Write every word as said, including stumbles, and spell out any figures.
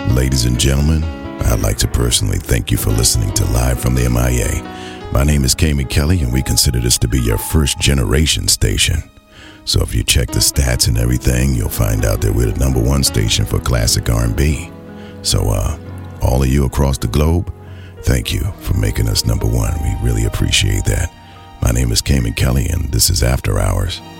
Ladies and gentlemen, I'd like to personally thank you for listening to Live from the M I A. My name is Kami Kelly, and we consider this to be your first generation station. So if you check the stats and everything, you'll find out that we're the number one station for classic R and B. So uh, all of you across the globe, thank you for making us number one. We really appreciate that. My name is Kami Kelly, and this is After Hours.